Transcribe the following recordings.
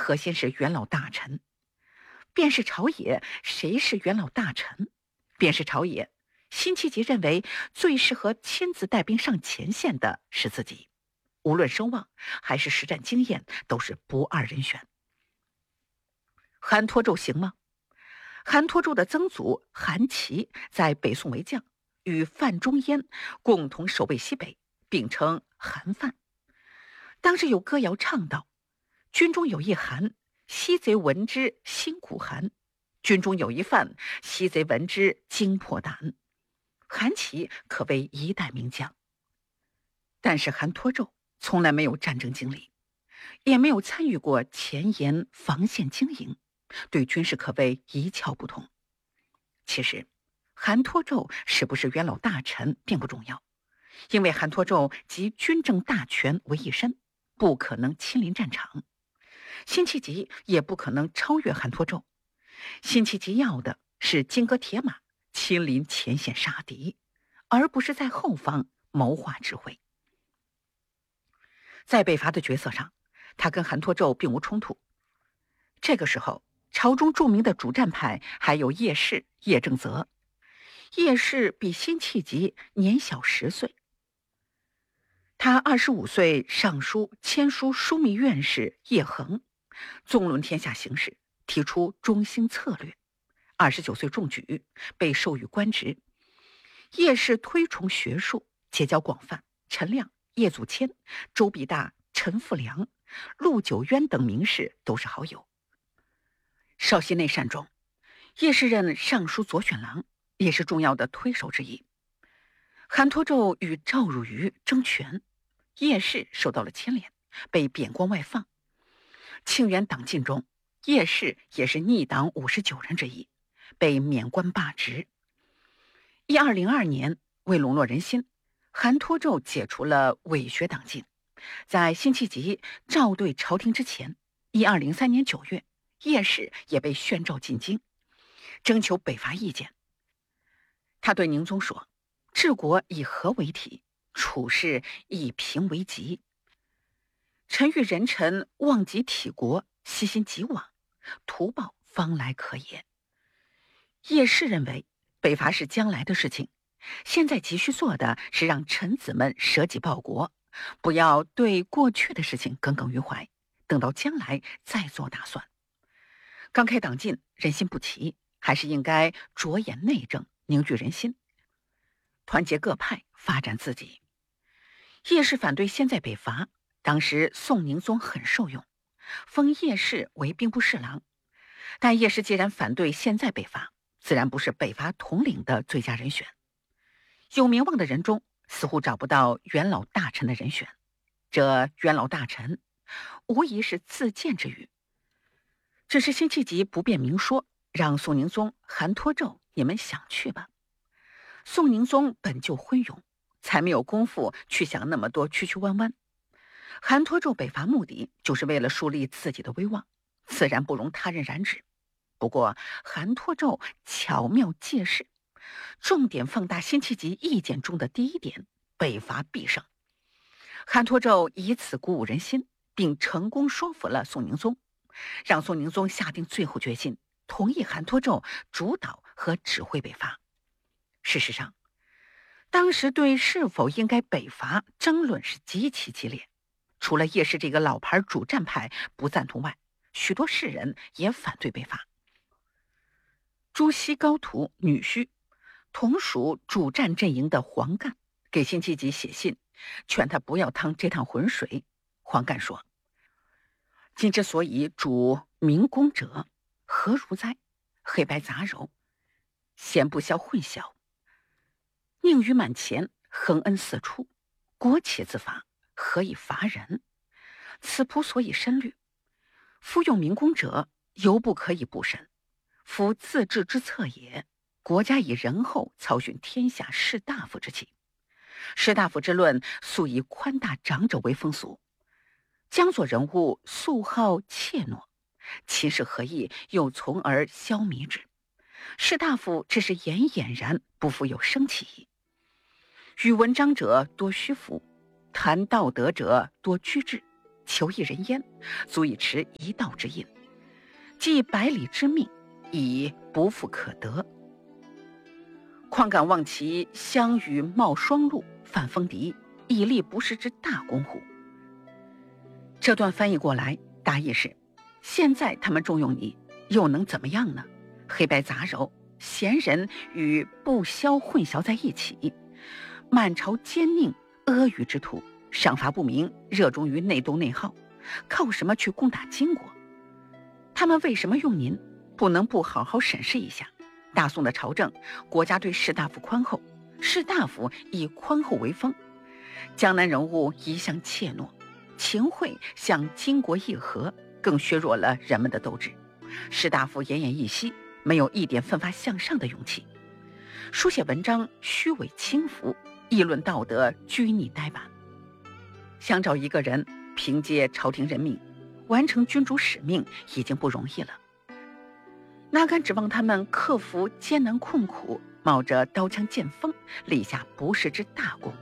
核心是元老大臣。便是朝野，谁是元老大臣？便是朝野，辛弃疾认为最适合亲自带兵上前线的是自己，无论声望还是实战经验，都是不二人选。韩托胄行吗？韩托胄的曾祖韩琦在北宋为将，与范仲淹共同守卫西北，并称韩范。当时有歌谣唱道：军中有一韩，西贼闻之心苦寒；军中有一范，西贼闻之惊破胆。韩琦可谓一代名将。但是韩托胄从来没有战争经历，也没有参与过前沿防线经营，对军事可谓一窍不通。其实韩托胄是不是元老大臣并不重要，因为韩托胄集军政大权为一身，不可能亲临战场。辛弃疾也不可能超越韩托胄。辛弃疾要的是金戈铁马，亲临前线杀敌，而不是在后方谋划指挥。在北伐的角色上，他跟韩托胄并无冲突。这个时候，朝中著名的主战派还有叶氏、叶正则。叶氏比辛弃疾年小10岁，他25岁上书签书枢密院士叶衡，纵论天下形势，提出中兴策略。29岁中举，被授予官职。叶氏推崇学术，结交广泛，陈亮、叶祖谦、周必大、陈复良、陆九渊等名士都是好友。绍兴内战中，叶氏任尚书左选郎，也是重要的推手之一。韩托胄与赵汝愚争权，叶氏受到了牵连，被贬官外放。庆元党禁中，叶氏也是逆党59人之一，被免官罢职。1202年，为笼络人心，韩托胄解除了伪学党禁。在辛弃疾召对朝廷之前，1203年9月，叶氏也被宣召进京，征求北伐意见。他对宁宗说：治国以和为体，处事以平为吉。臣欲人臣忘极体国，悉心己往，图报方来可也。叶氏认为北伐是将来的事情，现在急需做的是让臣子们舍己报国，不要对过去的事情耿耿于怀，等到将来再做打算。刚开党禁，人心不齐，还是应该着眼内政，凝聚人心，团结各派，发展自己。叶氏反对现在北伐，当时宋宁宗很受用，封叶氏为兵部侍郎。但叶氏既然反对现在北伐，自然不是北伐统领的最佳人选。有名望的人中，似乎找不到元老大臣的人选。这元老大臣，无疑是自荐之语。只是辛弃疾不便明说，让宋宁宗、韩托胄你们想去吧。宋宁宗本就昏庸，才没有功夫去想那么多曲曲弯弯。韩托胄北伐目的就是为了树立自己的威望，自然不容他人染指。不过韩托胄巧妙借势，重点放大辛弃疾意见中的第一点：北伐必胜。韩托胄以此鼓舞人心，并成功说服了宋宁宗，让宋宁宗下定最后决心，同意韩托胄主导和指挥北伐。事实上，当时对是否应该北伐争论是极其激烈，除了叶氏这个老牌主战派不赞同外，许多士人也反对北伐。朱熹高徒女婿，同属主战阵营的黄干，给辛弃疾写信，劝他不要趟这趟浑水。黄干说：今之所以主明公者，何如哉？黑白杂糅，咸不消混淆，宁于满前，亨恩四处，国且自伐，何以伐人？此仆所以深虑。夫用明公者，犹不可以不审。夫自治之策也，国家以仁厚操训天下士大夫之气。士大夫之论，素以宽大长者为风俗。江左人物素好怯懦，其是何意，又从而消弭之。士大夫只是俨俨然，不复有生气矣。语文章者多虚浮，谈道德者多居志， 求一人烟，足以持一道之印，即百里之命，已不复可得。况敢望其相与冒霜露，犯风敌，以立不世之大功乎？这段翻译过来，大意是：现在他们重用你，又能怎么样呢？黑白杂糅，贤人与不肖混淆在一起，满朝奸佞阿谀之徒，赏罚不明，热衷于内斗内耗，靠什么去攻打金国？他们为什么用您？不能不好好审视一下。大宋的朝政，国家对士大夫宽厚，士大夫以宽厚为风，江南人物一向怯懦，秦桧向金国议和，更削弱了人们的斗志。士大夫奄奄一息，没有一点奋发向上的勇气。书写文章虚伪轻浮，议论道德拘泥呆板。想找一个人凭借朝廷任命完成君主使命已经不容易了，哪敢指望他们克服艰难困苦，冒着刀枪剑锋，立下不世之大功？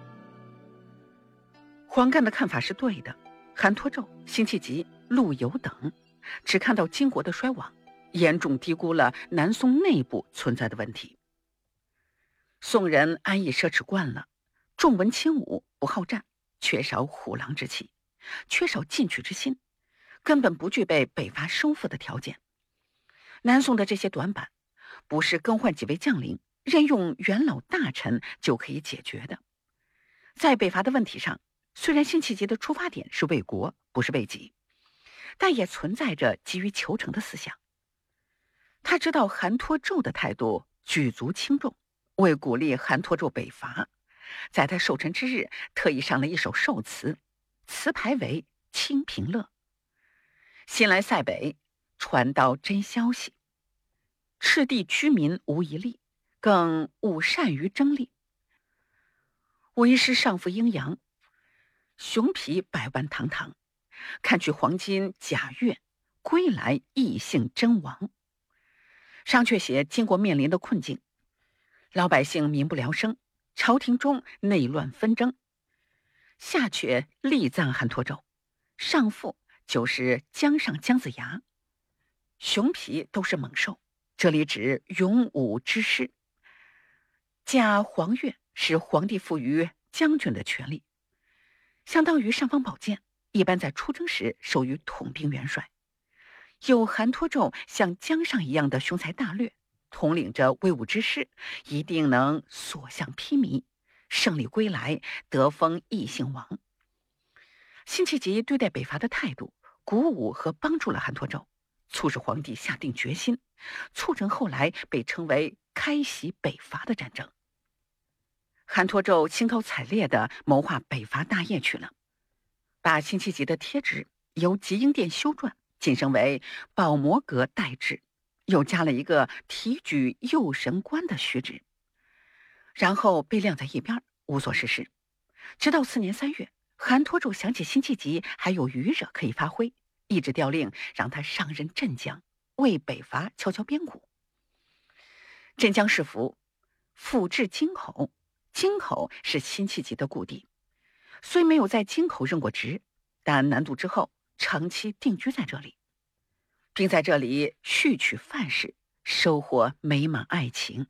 黄干的看法是对的，韩托胄、辛弃疾、陆游等只看到金国的衰亡，严重低估了南宋内部存在的问题。宋人安逸奢侈惯了，重文轻武，不好战，缺少虎狼之气，缺少进取之心，根本不具备北伐收复的条件。南宋的这些短板，不是更换几位将领，任用元老大臣就可以解决的。在北伐的问题上，虽然辛弃疾的出发点是为国，不是为己，但也存在着急于求成的思想。他知道韩托胄的态度举足轻重，为鼓励韩托胄北伐，在他寿辰之日特意上了一首寿词，词牌为《清平乐》。新来塞北，传到真消息，赤地居民无一例，更勿善于争利。为师上负阴阳，熊皮百万堂堂，看取黄金甲月，归来异姓真亡。上却写金国面临的困境，老百姓民不聊生，朝廷中内乱纷争。下却力赞韩托胄，上父就是江上姜子牙。熊皮都是猛兽，这里指勇武之师。甲黄钺是皇帝赋予将军的权利，相当于尚方宝剑，一般在出征时授予统兵元帅。有韩托胄像江上一样的雄才大略，统领着威武之师，一定能所向披靡，胜利归来，得封异姓王。辛弃疾对待北伐的态度，鼓舞和帮助了韩托胄，促使皇帝下定决心，促成后来被称为开禧北伐的战争。韩托胄兴高采烈地谋划北伐大业去了，把辛弃疾的帖旨由集英殿修撰晋升为宝摩阁代制，又加了一个提举右神官的虚职，然后被晾在一边，无所事事。直到次年3月，韩托胄想起辛弃疾还有余热可以发挥，一纸调令让他上任镇将，为北伐敲敲边鼓。镇江市府府治京口，京口是辛弃疾的故地，虽没有在京口任过职，但南渡之后长期定居在这里，并在这里续娶范氏，收获美满爱情。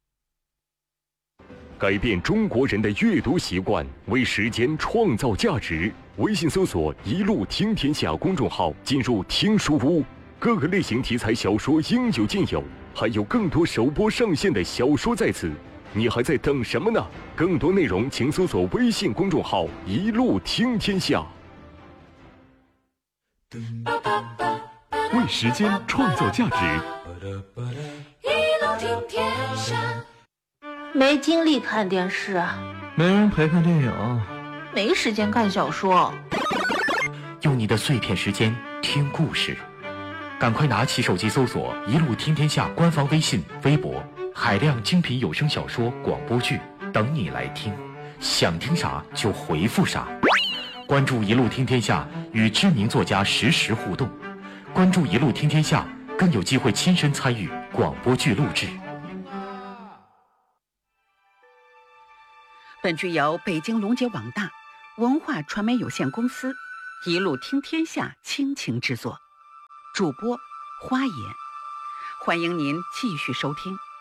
改变中国人的阅读习惯，为时间创造价值。微信搜索“一路听天下”公众号，进入听书屋，各个类型题材小说应有尽有，还有更多首播上线的小说在此。你还在等什么呢？更多内容请搜索微信公众号“一路听天下”。为时间创造价值。 一路听天下。没精力看电视， 没人陪看电影， 没时间看小说。 用你的碎片时间听故事，赶快拿起手机搜索“一路听天下”官方微信、微博，海量精品有声小说、广播剧等你来听，想听啥就回复啥。关注“一路听天下”，与知名作家实时互动。关注“一路听天下”，更有机会亲身参与广播剧录制。 本剧由北京龙杰网大文化传媒有限公司一路听天下倾情制作，主播花颜，欢迎您继续收听。